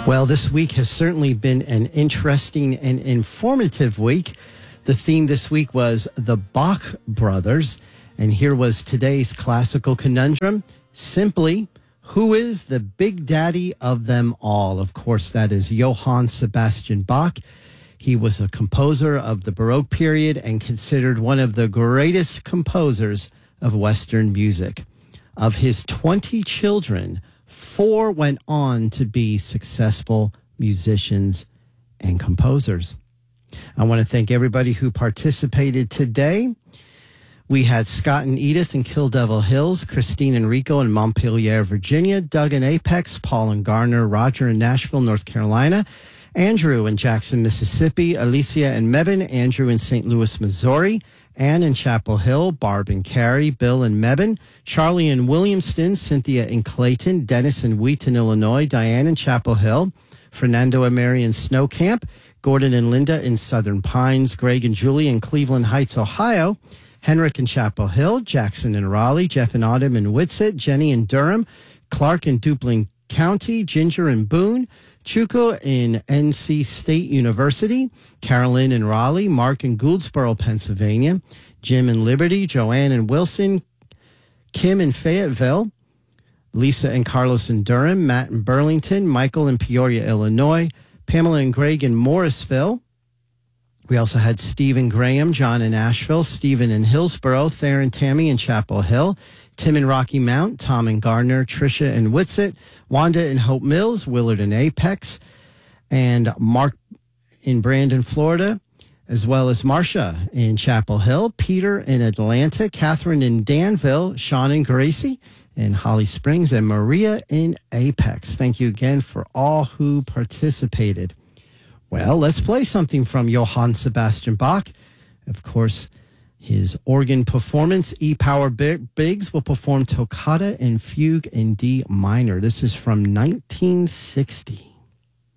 Well, this week has certainly been an interesting and informative week. The theme this week was the Bach brothers. And here was today's classical conundrum. Simply, who is the big daddy of them all? Of course, that is Johann Sebastian Bach. He was a composer of the Baroque period and considered one of the greatest composers of Western music. Of his 20 children, 4 went on to be successful musicians and composers. I want to thank everybody who participated today. We had Scott and Edith in Kill Devil Hills, Christine and Rico in Montpelier, Virginia, Doug in Apex, Paul and Garner, Roger in Nashville, North Carolina, Andrew in Jackson, Mississippi, Alicia in Mebane, Andrew in St. Louis, Missouri, Ann in Chapel Hill, Barb and Carrie, Bill in Mebane, Charlie in Williamston, Cynthia in Clayton, Dennis in Wheaton, Illinois, Diane in Chapel Hill, Fernando and Mary in Snow Camp, Gordon and Linda in Southern Pines, Greg and Julie in Cleveland Heights, Ohio, Henrik in Chapel Hill, Jackson in Raleigh, Jeff and Autumn in Whitsett, Jenny in Durham, Clark in Duplin County, Ginger in Boone, Chuko in NC State University, Carolyn in Raleigh, Mark in Gouldsboro, Pennsylvania, Jim in Liberty, Joanne in Wilson, Kim in Fayetteville, Lisa and Carlos in Durham, Matt in Burlington, Michael in Peoria, Illinois, Pamela and Greg in Morrisville. We also had Stephen Graham, John in Asheville, Stephen in Hillsboro, Thayer and Tammy in Chapel Hill, Tim in Rocky Mount, Tom in Gardner, Tricia in Whitsett, Wanda in Hope Mills, Willard in Apex, and Mark in Brandon, Florida, as well as Marcia in Chapel Hill, Peter in Atlanta, Catherine in Danville, Sean in Gracie in Holly Springs, and Maria in Apex. Thank you again for all who participated. Well, let's play something from Johann Sebastian Bach. Of course, his organ performance, E. Power Biggs, will perform Toccata and Fugue in D minor. This is from 1960.